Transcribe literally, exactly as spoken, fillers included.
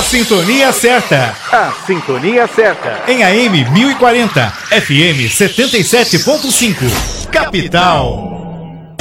sintonia certa. A sintonia certa. Em A M mil e quarenta, F M setenta e sete ponto cinco. Capital.